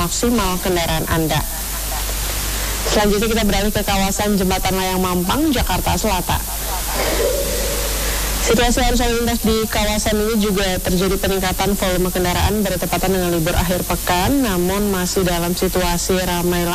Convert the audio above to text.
maksimal kendaraan Anda. Selanjutnya kita beralih ke kawasan Jembatan Layang Mampang, Jakarta Selatan. Situasi arus lalu lintas di kawasan ini juga terjadi peningkatan volume kendaraan bertepatan dengan libur akhir pekan, namun masih dalam situasi ramai